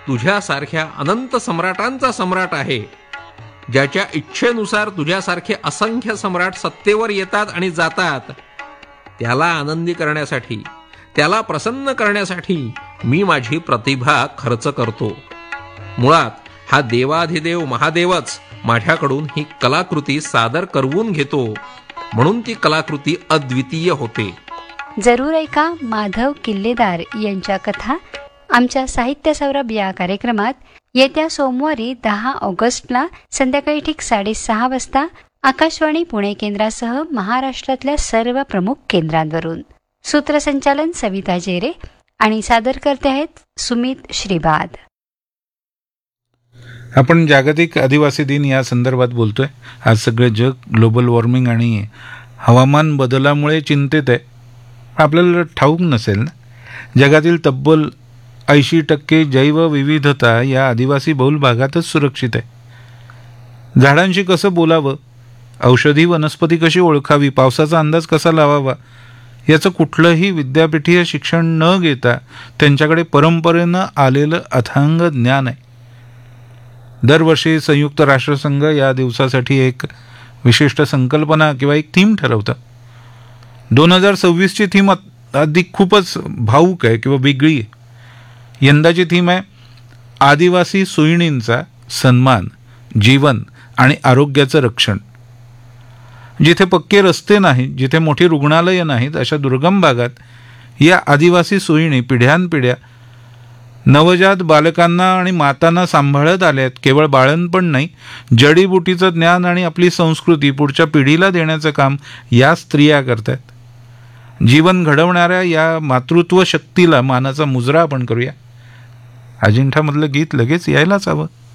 तुझ्यासारख्या अनंत सम्राटांचा सम्राट आहे, ज्याच्या इच्छेनुसार तुझ्यासारखे असंख्य सम्राट सत्तेवर येतात आणि जातात, त्याला आनंदी करण्यासाठी, त्याला प्रसन्न करण्यासाठी मी माझी प्रतिभा खर्च करतो. मुळात हा देवाधिदेव महादेवच माझ्याकडून ही कलाकृती सादर करवून घेतो, म्हणून ती कलाकृती अद्वितीय होते. जरूर ऐका माधव किल्लेदार यांच्या कथा आमच्या साहित्य सौरभ या कार्यक्रमात येत्या सोमवारी 10 ऑगस्टला संध्याकाळी ठीक 6:30 वाजता आकाशवाणी पुणे केंद्रासह महाराष्ट्रातल्या सर्व प्रमुख केंद्रांवरून. सूत्रसंचालन सविता जेरे आणि सादर करते आहेत सुमित श्रीबाद. आपण जागतिक आदिवासी दिन या संदर्भात बोलतोय. आज सगळे जग ग्लोबल वॉर्मिंग आणि हवामान बदलामुळे चिंतित आहे. आपल्याला ठाऊक नसेल ना, जगातील तब्बल 80% जैवविविधता या आदिवासी बहुल भागातच सुरक्षित आहे. झाडांशी कसं बोलावं, औषधी वनस्पती कशी ओळखावी, पावसाचा अंदाज कसा लावावा, याचं कुठलंही विद्यापीठीय शिक्षण न घेता त्यांच्याकडे परंपरेनं आलेलं अथांग ज्ञान आहे. दरवर्षी संयुक्त राष्ट्रसंघ या दिवसासाठी एक विशिष्ट संकल्पना किंवा एक थीम ठरवतं. 2026ची थीम अधिक खूपच भावूक आहे किंवा वेगळी आहे. यंदाची थीम आहे आदिवासी सोयीणींचा सन्मान, जीवन आणि आरोग्याचं रक्षण. जिथे पक्के रस्ते नाहीत, जिथे मोठी रुग्णालयं नाहीत, अशा दुर्गम भागात या आदिवासी सोयीणी पिढ्यानपिढ्या नवजात बालकांना आणि मातांना सांभाळत आल्यात. केवळ बाळंतपण नाही, जडीबुटीचं ज्ञान आणि आपली संस्कृती पुढच्या पिढीला देण्याचं काम या स्त्रिया करतात. जीवन घडवणाऱ्या या मातृत्व शक्तीला मानाचा मुजरा आपण करूया. अजिंठामधलं गीत लगेच यायलाच हवं.